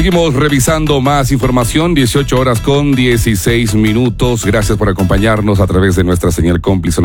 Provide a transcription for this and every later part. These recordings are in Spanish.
Seguimos revisando más información, 18 horas con 16 minutos. Gracias por acompañarnos a través de nuestra señal cómplice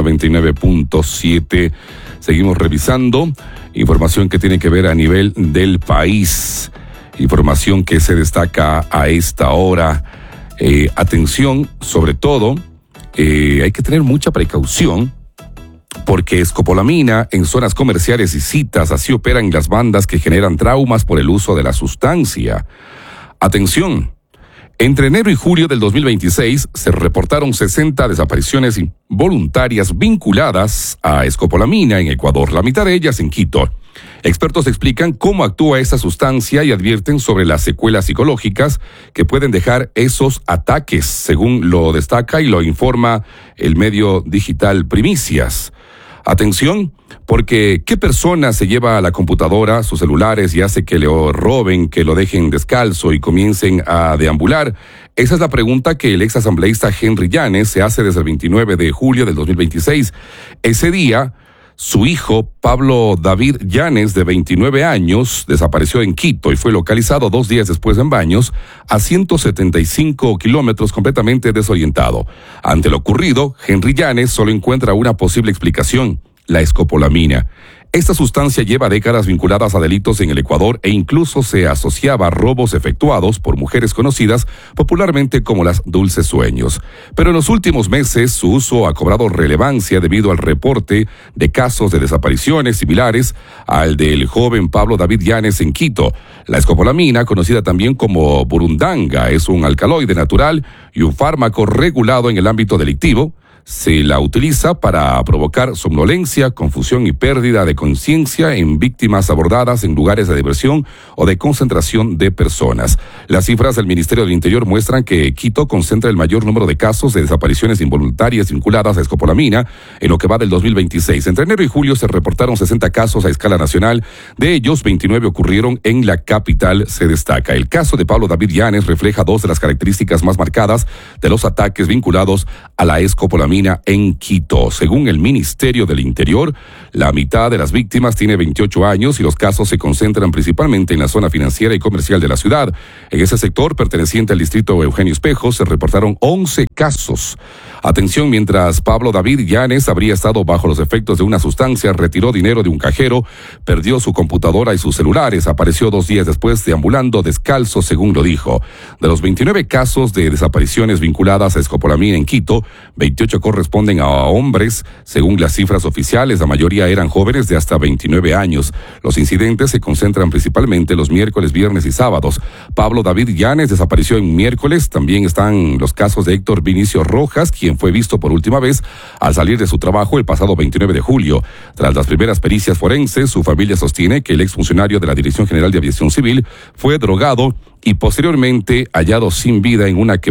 99.7. Seguimos revisando información que tiene que ver a nivel del país. Información que se destaca a esta hora. Atención, sobre todo, hay que tener mucha precaución, porque escopolamina en zonas comerciales y citas, así operan las bandas que generan traumas por el uso de la sustancia. Atención, entre enero y julio del 2026 se reportaron 60 desapariciones involuntarias vinculadas a escopolamina en Ecuador, la mitad de ellas en Quito. Expertos explican cómo actúa esta sustancia y advierten sobre las secuelas psicológicas que pueden dejar esos ataques, según lo destaca y lo informa el medio digital Primicias. Atención, porque ¿qué persona se lleva a la computadora, sus celulares y hace que le roben, que lo dejen descalzo y comiencen a deambular? Esa es la pregunta que el ex asambleísta Henry Llanes se hace desde el 29 de julio del 2026. Ese día, su hijo, Pablo David Llanes, de 29 años, desapareció en Quito y fue localizado 2 días después en Baños, a 175 kilómetros, completamente desorientado. Ante lo ocurrido, Henry Llanes solo encuentra una posible explicación: la escopolamina. Esta sustancia lleva décadas vinculadas a delitos en el Ecuador e incluso se asociaba a robos efectuados por mujeres conocidas popularmente como las Dulces Sueños. Pero en los últimos meses su uso ha cobrado relevancia debido al reporte de casos de desapariciones similares al del joven Pablo David Llanes en Quito. La escopolamina, conocida también como burundanga, es un alcaloide natural y un fármaco regulado en el ámbito delictivo. Se la utiliza para provocar somnolencia, confusión y pérdida de conciencia en víctimas abordadas en lugares de diversión o de concentración de personas. Las cifras del Ministerio del Interior muestran que Quito concentra el mayor número de casos de desapariciones involuntarias vinculadas a escopolamina en lo que va del 2026. Entre enero y julio se reportaron 60 casos a escala nacional. De ellos, 29 ocurrieron en la capital, se destaca. El caso de Pablo David Llanes refleja 2 de las características más marcadas de los ataques vinculados a la escopolamina en Quito. Según el Ministerio del Interior, la mitad de las víctimas tiene 28 años y los casos se concentran principalmente en la zona financiera y comercial de la ciudad. En ese sector, perteneciente al distrito Eugenio Espejo, se reportaron 11 casos. Atención, mientras Pablo David Llanes habría estado bajo los efectos de una sustancia, retiró dinero de un cajero, perdió su computadora y sus celulares, apareció 2 días después deambulando descalzo, según lo dijo. De los 29 casos de desapariciones vinculadas a escopolamina en Quito, 28 corresponden a hombres. Según las cifras oficiales, la mayoría eran jóvenes de hasta 29 años. Los incidentes se concentran principalmente los miércoles, viernes y sábados. Pablo David Llanes desapareció en miércoles. También están los casos de Héctor Vinicio Rojas, quien fue visto por última vez al salir de su trabajo el pasado 29 de julio. Tras las primeras pericias forenses, su familia sostiene que el exfuncionario de la Dirección General de Aviación Civil fue drogado y posteriormente hallado sin vida en una